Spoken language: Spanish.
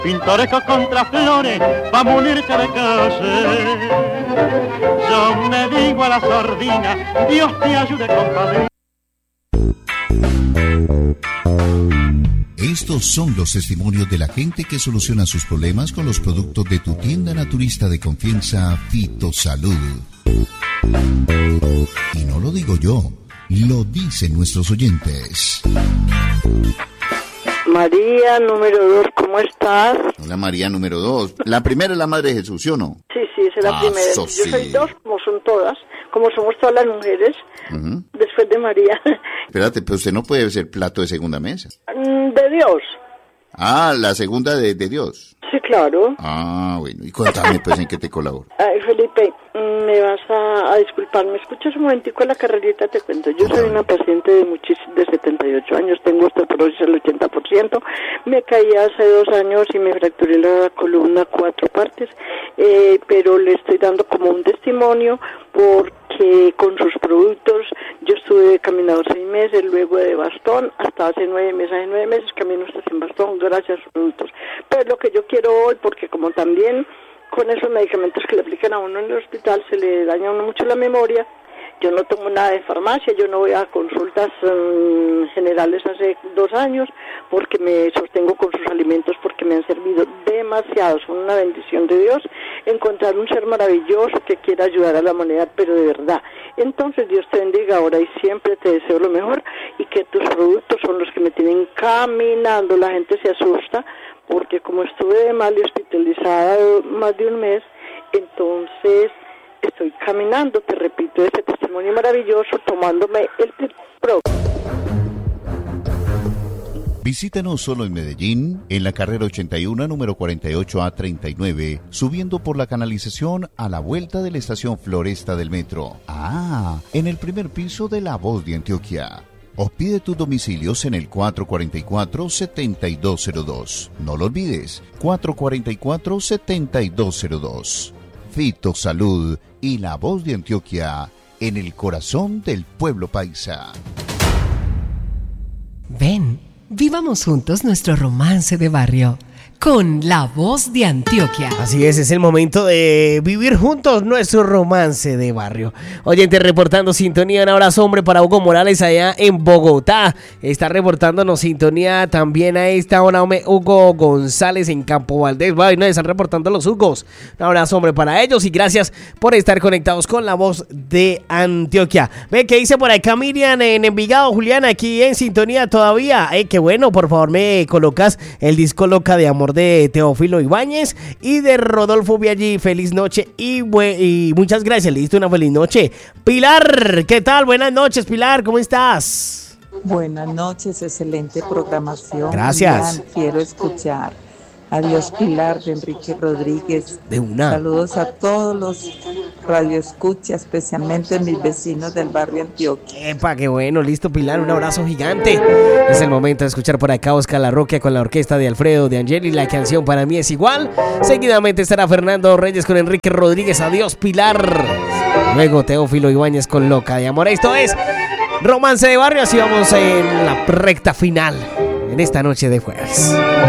Pintorescos contra flores, pa' munirse de calle. Yo me digo a la sordina, Dios te ayude, compadre. Estos son los testimonios de la gente que soluciona sus problemas con los productos de tu tienda naturista de confianza, Fitosalud. Y no lo digo yo, lo dicen nuestros oyentes. María, número 2, ¿cómo estás? Hola, María, número 2. La primera es la Madre de Jesús, ¿sí o no? Sí, esa es la primera. Yo soy 2, como son todas, como somos todas las mujeres, después de María. Espérate, pero usted no puede ser plato de segunda mesa. De Dios. Ah, la segunda de Dios. Sí, claro. Ah, bueno, y cuéntame pues en qué te colaboro. Ay, Felipe, me vas a disculpar, ¿me escuchas un momentico la carrerita? Te cuento, yo soy una paciente de 78 años, tengo osteoporosis al 80%, me caí hace 2 años y me fracturé la columna 4 partes, pero le estoy dando como un testimonio porque con sus productos yo estuve caminando 6 meses, luego de bastón, hasta hace 9 meses. Hace 9 meses camino hasta sin bastón gracias a sus productos. Pero lo que yo quiero hoy, porque como también con esos medicamentos que le aplican a uno en el hospital se le daña a uno mucho la memoria, yo no tomo nada de farmacia, yo no voy a consultas generales hace 2 años porque me sostengo con sus alimentos porque me han servido demasiado, son una bendición de Dios encontrar un ser maravilloso que quiera ayudar a la humanidad, pero de verdad. Entonces Dios te bendiga ahora y siempre te deseo lo mejor y que tus productos son los que me tienen caminando. La gente se asusta porque como estuve mal y hospitalizada más de 1 mes, entonces estoy caminando, te repito, ese testimonio maravilloso, tomándome el pro. Visítanos solo en Medellín, en la carrera 81, número 48A39, subiendo por la canalización a la vuelta de la estación Floresta del metro. En el primer piso de La Voz de Antioquia. O pide tus domicilios en el 444-7202. No lo olvides, 444-7202. Fitosalud y La Voz de Antioquia, en el corazón del pueblo paisa. Ven, vivamos juntos nuestro romance de barrio con La Voz de Antioquia. Así es el momento de vivir juntos nuestro romance de barrio. Oyente reportando sintonía, un abrazo hombre para Hugo Morales allá en Bogotá. Está reportándonos sintonía también a esta hora Hugo González en Campo Valdés. Bueno, están reportando los Hugos. Un abrazo hombre para ellos y gracias por estar conectados con La Voz de Antioquia. Ve que dice por acá Miriam en Envigado, Julián aquí en sintonía todavía. Qué bueno, por favor me colocas el disco Loca de Amor de Teófilo Ibáñez y de Rodolfo Biaggi. Feliz noche y muchas gracias, le diste una feliz noche. Pilar, ¿qué tal? Buenas noches, Pilar, ¿cómo estás? Buenas noches, excelente programación. Gracias. Julián, quiero escuchar Adiós Pilar de Enrique Rodríguez. De una. Saludos a todos los radioescuchas, especialmente mis vecinos del barrio Antioquia. Epa, qué bueno, listo Pilar, un abrazo gigante. Es el momento de escuchar por acá Oscar Larroquia con la orquesta de Alfredo de Angeli. La canción Para mí es igual. Seguidamente estará Fernando Reyes con Enrique Rodríguez. Adiós Pilar. Luego Teófilo Ibáñez con Loca de Amor. Esto es Romance de Barrio. Así vamos en la recta final en esta noche de jueves.